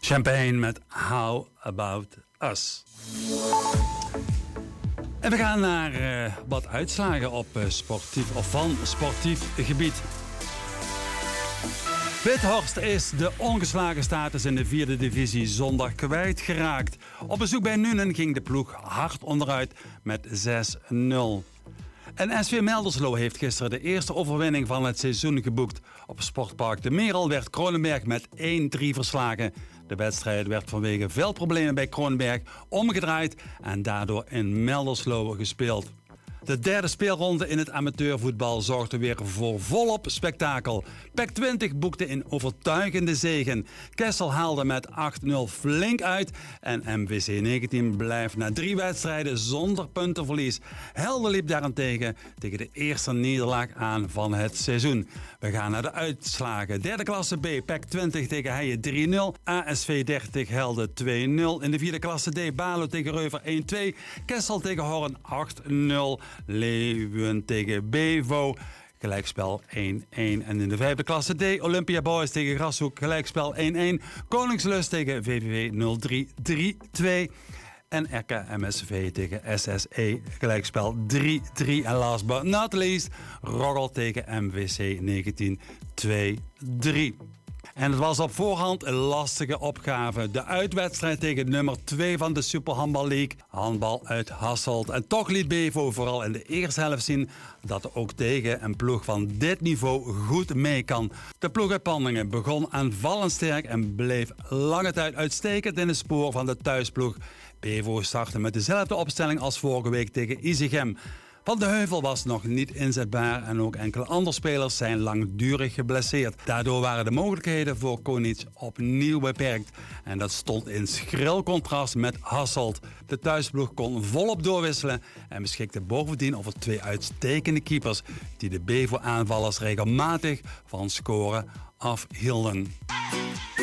Champagne met How About Us. En we gaan naar wat uitslagen op van sportief gebied. Withorst is de ongeslagen status in de 4e divisie zondag kwijtgeraakt. Op bezoek bij Nuenen ging de ploeg hard onderuit met 6-0. En SV Melderslo heeft gisteren de eerste overwinning van het seizoen geboekt. Op Sportpark De Merel werd Kronenberg met 1-3 verslagen. De wedstrijd werd vanwege veldproblemen bij Kronenberg omgedraaid en daardoor in Melderslo gespeeld. De derde speelronde in het amateurvoetbal zorgde weer voor volop spektakel. PEC 20 boekte een overtuigende zegen. Kessel haalde met 8-0 flink uit. En MVC 19 blijft na 3 wedstrijden zonder puntenverlies. Helden liep daarentegen tegen de eerste nederlaag aan van het seizoen. We gaan naar de uitslagen. Derde klasse B, PEC 20 tegen Heijen 3-0. ASV 30 Helden 2-0. In de vierde klasse D, Balo tegen Reuver 1-2. Kessel tegen Horn 8-0. Leeuwen tegen Bevo, gelijkspel 1-1. En in de vijfde klasse D, Olympia Boys tegen Grashoek, gelijkspel 1-1. Koningslust tegen VVV 0-3, 3-2. En RKMSV tegen SSE, gelijkspel 3-3. En last but not least, Roggel tegen MVC 19, 2-3. En het was op voorhand een lastige opgave. De uitwedstrijd tegen nummer 2 van de Super Handball League. Handbal uit Hasselt. En toch liet Bevo vooral in de eerste helft zien dat er ook tegen een ploeg van dit niveau goed mee kan. De ploeg uit Panningen begon aanvallend sterk en bleef lange tijd uitstekend in het spoor van de thuisploeg. Bevo startte met dezelfde opstelling als vorige week tegen Izegem. Van de Heuvel was nog niet inzetbaar en ook enkele andere spelers zijn langdurig geblesseerd. Daardoor waren de mogelijkheden voor Konitz opnieuw beperkt. En dat stond in schril contrast met Hasselt. De thuisploeg kon volop doorwisselen en beschikte bovendien over 2 uitstekende keepers die de Bevo-aanvallers regelmatig van scoren afhielden.